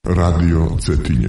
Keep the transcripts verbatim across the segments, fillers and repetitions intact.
Radio Cetinje.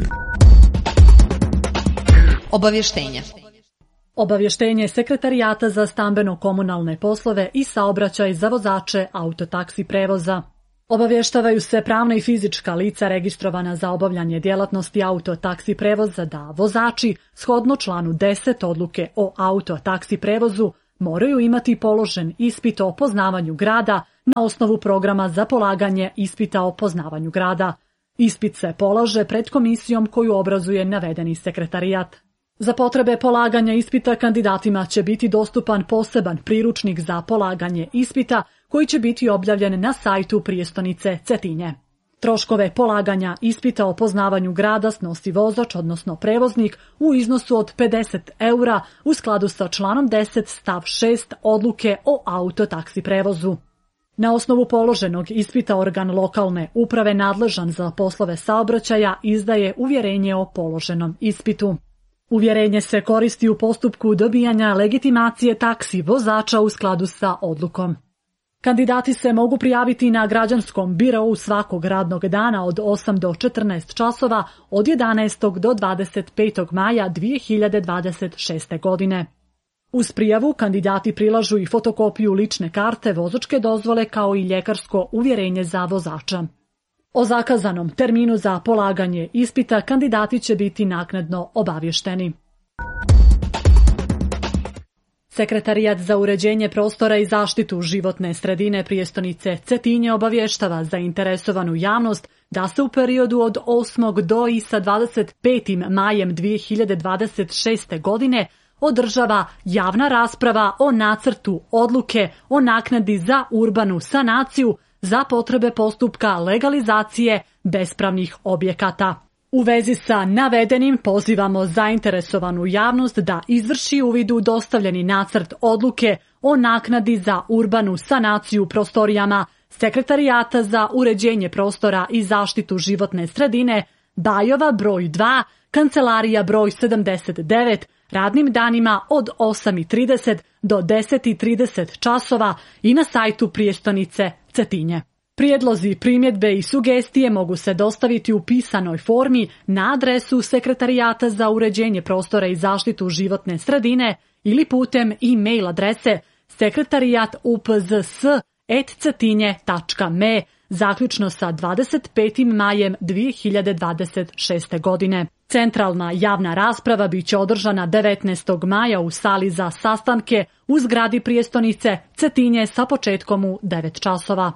Obavještenje. Obavještenje Sekretarijata za stambeno-komunalne poslove i saobraćaj za vozače autotaksi prevoza. Obavještavaju se pravna i fizička lica registrovana za obavljanje djelatnosti autotaksi prevoza da vozači, shodno članu deset odluke o autotaksi prevozu, moraju imati položen ispit o poznavanju grada na osnovu programa za polaganje ispita o poznavanju grada. Ispit se polaže pred komisijom koju obrazuje navedeni sekretarijat. Za potrebe polaganja ispita kandidatima će biti dostupan poseban priručnik za polaganje ispita koji će biti objavljen na sajtu prijestonice Cetinje. Troškove polaganja ispita o poznavanju grada snosi vozač, odnosno prevoznik, u iznosu od pedeset eura u skladu sa članom deset stav šest odluke o autotaksi prevozu. Na osnovu položenog ispita organ lokalne uprave nadležan za poslove saobraćaja izdaje uvjerenje o položenom ispitu. Uvjerenje se koristi u postupku dobijanja legitimacije taksi vozača u skladu sa odlukom. Kandidati se mogu prijaviti na građanskom birou svakog radnog dana od osam do četrnaest časova od jedanaestog do dvadeset petog maja dvije hiljade dvadeset šeste. godine. Uz prijavu kandidati prilažu i fotokopiju lične karte, vozačke dozvole kao i ljekarsko uvjerenje za vozača. O zakazanom terminu za polaganje ispita kandidati će biti naknadno obavješteni. Sekretarijat za uređenje prostora i zaštitu životne sredine prijestonice Cetinje obavještava zainteresovanu javnost da se u periodu od osmog do i sa dvadeset petim majem dvije hiljade dvadeset šeste. godine održava javna rasprava o nacrtu odluke o naknadi za urbanu sanaciju za potrebe postupka legalizacije bespravnih objekata. U vezi sa navedenim pozivamo zainteresovanu javnost da izvrši uvid u dostavljeni nacrt odluke o naknadi za urbanu sanaciju prostorijama Sekretarijata za uređenje prostora i zaštitu životne sredine, Bajova broj dva, kancelarija broj sedamdeset devet, radnim danima od osam i trideset do deset i trideset časova i na sajtu prijestonice Cetinje. Prijedlozi, primjedbe i sugestije mogu se dostaviti u pisanoj formi na adresu Sekretarijata za uređenje prostora i zaštitu životne sredine ili putem e-mail adrese sekretarijat u p z s et cetinje tačka me zaključno sa dvadeset petim majem dvije hiljade dvadeset šeste. godine. Centralna javna rasprava biće održana devetnaestog maja u sali za sastanke u zgradi prijestonice Cetinje sa početkom u devet časova.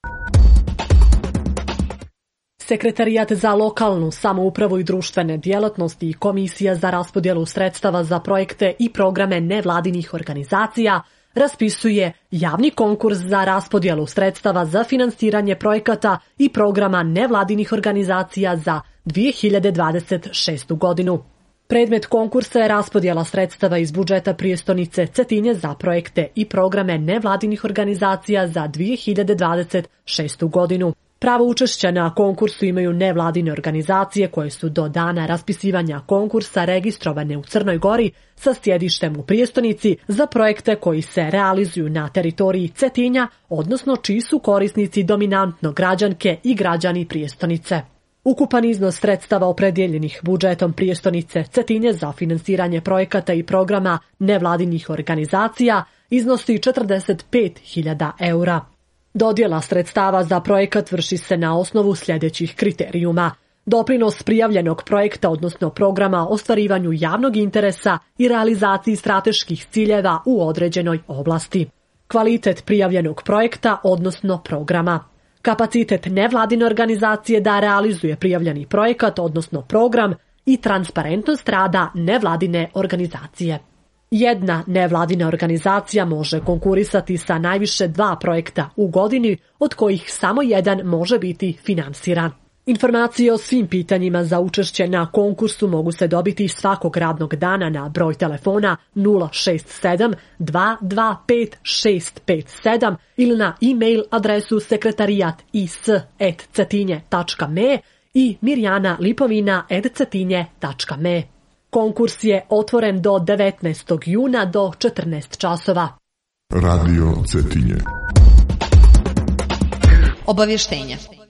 Sekretarijat za lokalnu samoupravu i društvene djelatnosti i Komisija za raspodjelu sredstava za projekte i programe nevladinih organizacija raspisuje javni konkurs za raspodjelu sredstava za finansiranje projekata i programa nevladinih organizacija za dvije hiljade dvadeset šestu. godinu. Predmet konkursa je raspodjela sredstava iz budžeta prijestonice Cetinje za projekte i programe nevladinih organizacija za dvije hiljade dvadeset šestu. godinu. Pravo učešća na konkursu imaju nevladine organizacije koje su do dana raspisivanja konkursa registrovane u Crnoj Gori sa sjedištem u prijestonici za projekte koji se realizuju na teritoriji Cetinja, odnosno čiji su korisnici dominantno građanke i građani prijestonice. Ukupan iznos sredstava opredjeljenih budžetom prijestonice Cetinje za finansiranje projekata i programa nevladinih organizacija iznosi četrdeset pet hiljada eura. Dodjela sredstava za projekat vrši se na osnovu sljedećih kriterijuma: doprinos prijavljenog projekta, odnosno programa ostvarivanju javnog interesa i realizaciji strateških ciljeva u određenoj oblasti, kvalitet prijavljenog projekta, odnosno programa, kapacitet nevladine organizacije da realizuje prijavljeni projekat, odnosno program i transparentnost rada nevladine organizacije. Jedna nevladina organizacija može konkurisati sa najviše dva projekta u godini, od kojih samo jedan može biti finansiran. Informacije o svim pitanjima za učešće na konkursu mogu se dobiti svakog radnog dana na broj telefona nula šest sedam dva dva pet šest pet sedam ili na e-mail adresu sekretarijat i s et cetinje tačka me i Mirjana Lipovina et cetinje tačka me. Konkurs je otvoren do devetnaestog juna do četrnaest časova. Radio Cetinje. Obavještenje.